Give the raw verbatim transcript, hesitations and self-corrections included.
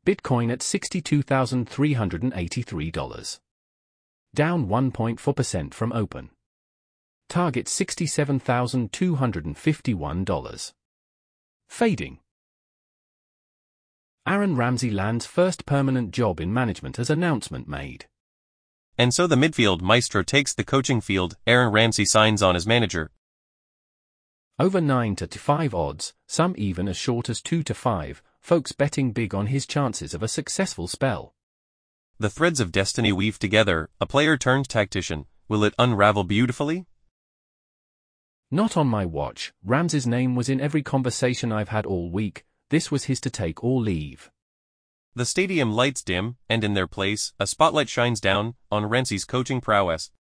Bitcoin at sixty-two thousand three hundred eighty-three dollars. Down one point four percent from open. Target sixty-seven thousand two hundred fifty-one dollars. Fading. Aaron Ramsey lands first permanent job in management as announcement made. And so the midfield maestro takes the coaching field. Aaron Ramsey signs on as manager. Over nine to five odds, some even as short as two to five, folks betting big on his chances of a successful spell. The threads of destiny weave together, a player turned tactician. Will it unravel beautifully? Not on my watch. Ramsey's name was in every conversation I've had all week. This was his to take or leave. The stadium lights dim, and in their place, a spotlight shines down on Ramsey's coaching prowess.